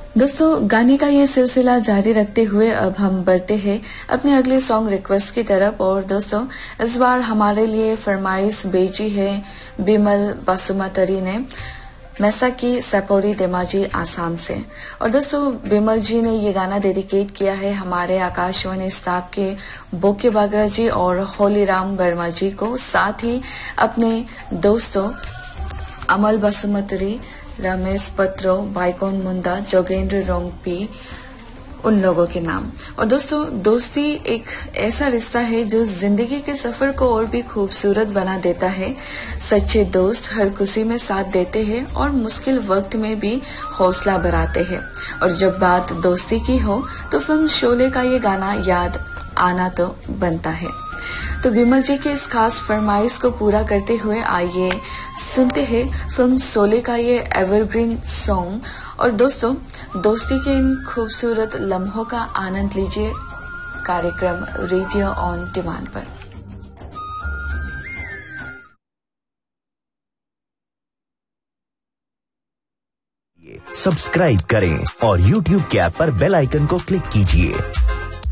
दोस्तों, गाने का ये सिलसिला जारी रखते हुए अब हम बढ़ते हैं अपने अगले सॉन्ग रिक्वेस्ट की तरफ। और दोस्तों, इस बार हमारे लिए फरमाइश भेजी है बिमल बासुमतारी ने मैसा की सपोरी देमाजी आसाम से। और दोस्तों, बिमल जी ने ये गाना डेडिकेट किया है हमारे आकाशवाणी स्टाफ के बोके बागरा जी और होलीराम वर्मा जी को, साथ ही अपने दोस्तों अमल बासुमतारी, रमेश पत्रो, बाइकोन मुंदा, जोगेंद्र रोंगपी, उन लोगों के नाम। और दोस्तों, दोस्ती एक ऐसा रिश्ता है जो जिंदगी के सफर को और भी खूबसूरत बना देता है। सच्चे दोस्त हर खुशी में साथ देते हैं और मुश्किल वक्त में भी हौसला बढ़ाते हैं। और जब बात दोस्ती की हो तो फिल्म शोले का ये गाना याद आना तो बनता है। तो बिमल जी की इस खास फरमाइश को पूरा करते हुए आइए सुनते हैं फिल्म शोले का ये एवरग्रीन सॉन्ग। और दोस्तों, दोस्ती के इन खूबसूरत लम्हों का आनंद लीजिए कार्यक्रम रेडियो ऑन डिमांड पर। सब्सक्राइब करें और YouTube के ऐप पर बेल आइकन को क्लिक कीजिए